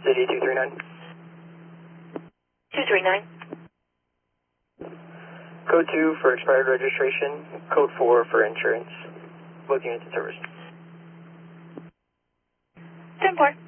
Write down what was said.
City 239. 239. Code 2 for expired registration, code 4 for insurance. Both units in service. 10-4.